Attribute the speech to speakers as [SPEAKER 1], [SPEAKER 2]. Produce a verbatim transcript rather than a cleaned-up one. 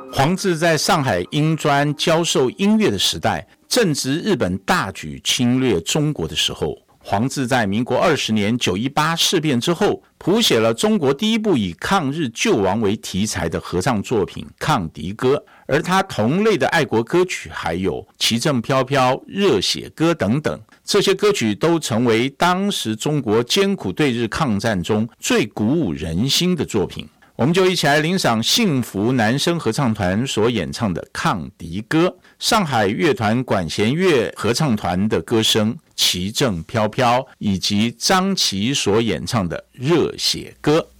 [SPEAKER 1] 黄自在上海英专教授音乐的时代，正值日本大举侵略中国的时候。黄自在民国二十年九一八事变之后，谱写了中国第一部以抗日救亡为题材的合唱作品《抗敌歌》，而他同类的爱国歌曲还有《旗正飘飘》《热血歌》等等，这些歌曲都成为当时中国艰苦对日抗战中最鼓舞人心的作品。我们就一起来欣赏幸福男声合唱团所演唱的《抗敌歌》，上海乐团管弦乐合唱团的歌声《旗正飘飘》，以及张琪所演唱的《热血歌》。